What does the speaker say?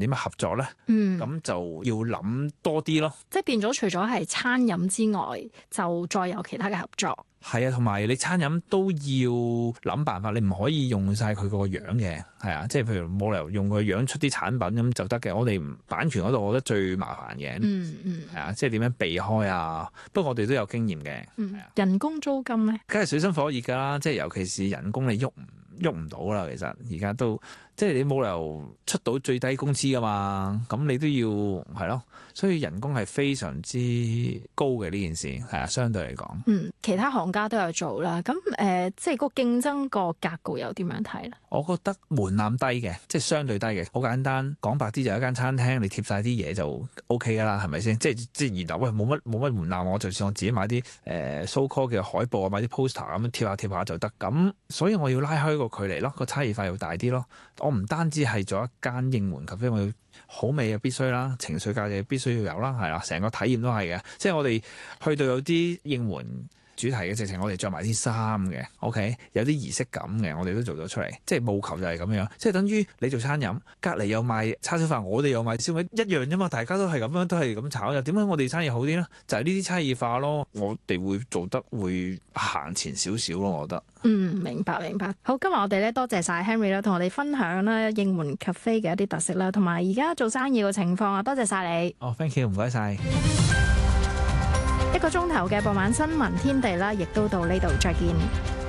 點樣合作咧？咁就要諗多啲咯。 即係變咗，除咗係餐飲之外，就再有其他嘅合作。 係啊，同埋你餐飲都要諗辦法，你唔可以用晒佢個樣嘅，係啊，即係譬如冇理由用個樣出啲產品咁就得嘅。我哋版權嗰度，我覺得最麻煩嘅，係啊，即係點樣避開啊？不過我哋都有經驗嘅。 人工租金咧，梗係水深火熱㗎啦，即係尤其是人工你喐唔到啦。其實而家都即係你冇理由出到最低工資㗎嘛，咁你都要係咯，所以人工係非常之高嘅呢件事，係啊，相對嚟講。 其他行家都有做啦，咁即係個競爭個格局又點樣睇咧？ 我覺得門檻低嘅，即係相對低嘅，好簡單。講白啲就一間餐廳，你貼晒啲嘢就 OK 㗎啦，係咪先？即係然後喂冇乜門檻，我就算我自己買啲so call 嘅海報啊，買啲 poster 咁樣貼下就得。咁所以我要拉開個距離咯，個差異化要大啲咯。我唔單止係做一間應門咖啡，我要好味嘅必須啦，情緒價值必須要有啦，係啦，成個體驗都係嘅。即係我哋去到有啲應門主題嘅，直情我哋着埋啲衫嘅 ，OK， 有啲儀式感嘅，我哋都做咗出嚟，即係務求就係咁樣，即係等於你做餐飲，隔離又賣叉燒飯，我哋又賣燒味，一樣啫嘛，大家都係咁樣，都係咁炒嘅，點解我哋生意好啲咧？就係呢啲差異化咯，我哋會做得會行前少少咯，我覺得。 明白。好，今日我哋咧多謝晒 Henry 啦，同我哋分享咧應門 cafe 嘅一啲特色啦，同埋而家做生意嘅情況啊，多謝晒你。 Thank you，唔該晒。 1個鐘頭嘅傍晚新聞天地啦，亦都到呢度，再見。